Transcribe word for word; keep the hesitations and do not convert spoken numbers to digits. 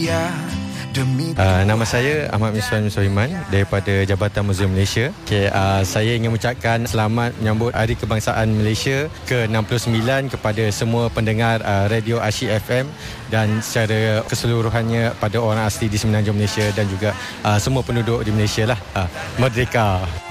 Uh, nama saya Ahmad Miswan Miswahiman daripada Jabatan Muzium Malaysia. Okay, uh, saya ingin mengucapkan selamat menyambut Hari Kebangsaan Malaysia ke enam puluh sembilan kepada semua pendengar uh, Radio Asyik F M dan secara keseluruhannya pada orang asli di Semenanjung Malaysia dan juga uh, semua penduduk di Malaysia lah. Uh, Merdeka!